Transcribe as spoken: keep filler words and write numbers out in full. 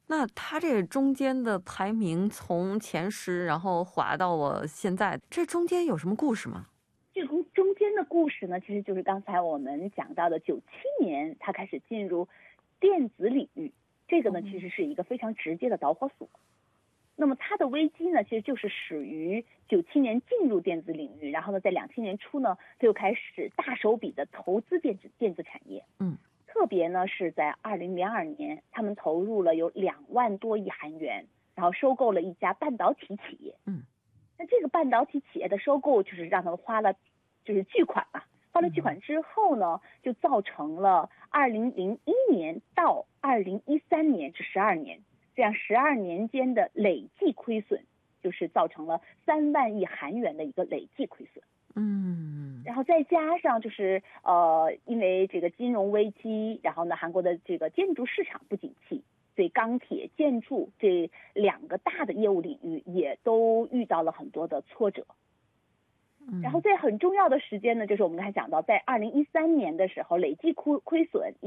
那它这中间的排名从前十，然后滑到了现在，这中间有什么故事吗？ 这个中间的故事呢，其实就是刚才我们讲到的九七年，它开始进入电子领域，这个呢其实是一个非常直接的导火索。那么它的危机呢，其实就是始于九七年进入电子领域，然后呢，在两千年初呢，它又开始大手笔的投资电子电子产业。 嗯， 特别呢是在二零零二年，他们投入了有两万多亿韩元，然后收购了一家半导体企业。 嗯， 那这个半导体企业的收购，就是让他们花了就是巨款啊，花了巨款之后呢，就造成了二零零一年到二零一三年这十二年。这样十二年间的累计亏损，就是造成了三万亿韩元的一个累计亏损。 嗯， 然后再加上就是呃，因为这个金融危机，然后呢，韩国的这个建筑市场不景气，所以钢铁、建筑这两个大的业务领域也都遇到了很多的挫折。然后在很重要的时间呢，就是我们刚才讲到，在二零一三年的时候，累计亏亏损